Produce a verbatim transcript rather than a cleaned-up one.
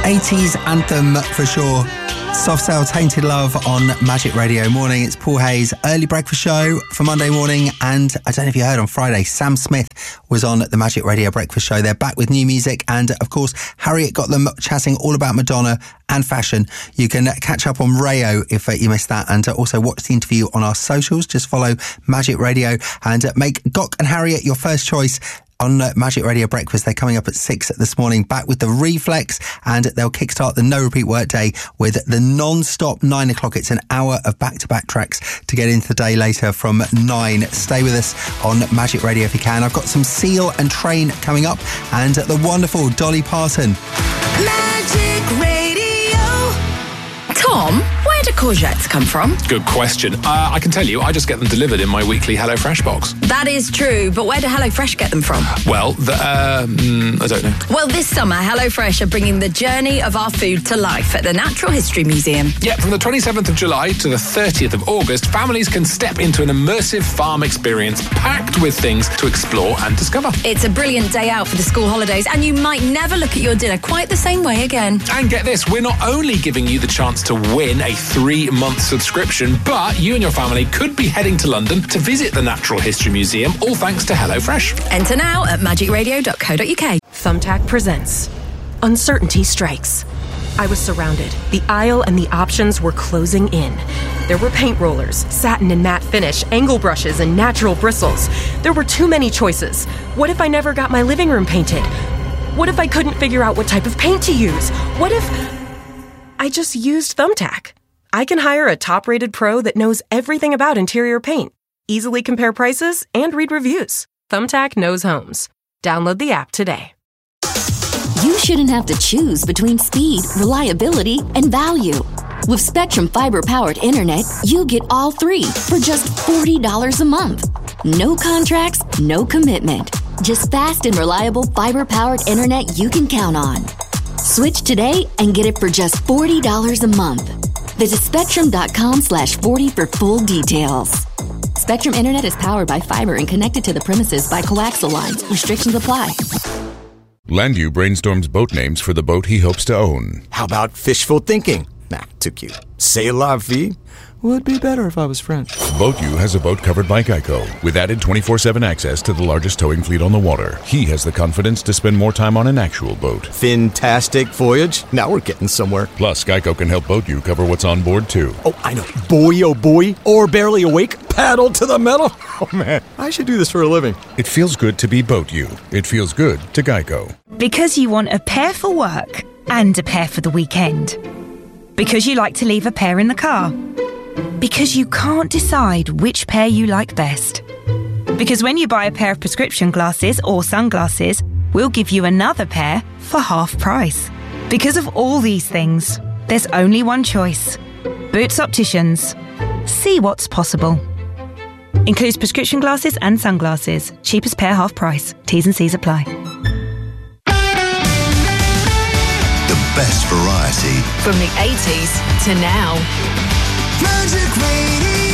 eighties anthem for sure. Soft Cell, Tainted Love on Magic Radio. Morning, it's Paul Hayes. Early breakfast show for Monday morning. And I don't know if you heard on Friday, Sam Smith was on the Magic Radio breakfast show. They're back with new music. And of course, Harriet got them chatting all about Madonna and fashion. You can catch up on Rayo if uh, you missed that. And uh, also watch the interview on our socials. Just follow Magic Radio and uh, make Gok and Harriet your first choice on uh, Magic Radio Breakfast. They're coming up at six this morning, back with the Reflex, and they'll kickstart the No Repeat Workday with the non-stop nine o'clock. It's an hour of back-to-back tracks to get into the day later from nine. Stay with us on Magic Radio if you can. I've got some Seal and Train coming up, and uh, the wonderful Dolly Parton. Magic Radio. Tom, where do courgettes come from? Good question. Uh, I can tell you, I just get them delivered in my weekly HelloFresh box. That is true, but where do HelloFresh get them from? Well, the, uh, mm, I don't know. Well, this summer, HelloFresh are bringing the journey of our food to life at the Natural History Museum. Yeah, from the twenty-seventh of July to the thirtieth of August, families can step into an immersive farm experience packed with things to explore and discover. It's a brilliant day out for the school holidays, and you might never look at your dinner quite the same way again. And get this, we're not only giving you the chance to win a three-month subscription, but you and your family could be heading to London to visit the Natural History Museum, all thanks to HelloFresh. Enter now at magic radio dot co dot uk. Thumbtack presents Uncertainty Strikes. I was surrounded. The aisle and the options were closing in. There were paint rollers, satin and matte finish, angle brushes, and natural bristles. There were too many choices. What if I never got my living room painted? What if I couldn't figure out what type of paint to use? What if I just used Thumbtack? I can hire a top-rated pro that knows everything about interior paint, easily compare prices, and read reviews. Thumbtack knows homes. Download the app today. You shouldn't have to choose between speed, reliability, and value. With Spectrum Fiber-powered internet, you get all three for just forty dollars a month. No contracts, no commitment. Just fast and reliable fiber-powered internet you can count on. Switch today and get it for just forty dollars a month. Visit spectrum.com slash 40 for full details. Spectrum Internet is powered by fiber and connected to the premises by coaxial lines. Restrictions apply. Landu brainstorms boat names for the boat he hopes to own. How about fishful thinking? Nah, too cute. C'est la vie? Would be better if I was French. BoatU has a boat covered by Geico, with added twenty-four seven access to the largest towing fleet on the water. He has the confidence to spend more time on an actual boat. Fantastic voyage. Now we're getting somewhere. Plus, Geico can help BoatU cover what's on board, too. Oh, I know. Boy, oh boy. Or barely awake. Paddle to the metal. Oh, man. I should do this for a living. It feels good to be BoatU. It feels good to Geico. Because you want a pair for work and a pair for the weekend. Because you like to leave a pair in the car. Because you can't decide which pair you like best. Because when you buy a pair of prescription glasses or sunglasses, we'll give you another pair for half price. Because of all these things, there's only one choice. Boots Opticians. See what's possible. Includes prescription glasses and sunglasses. Cheapest pair half price. T's and C's apply. The best variety. From the eighties to now. Magic Radio.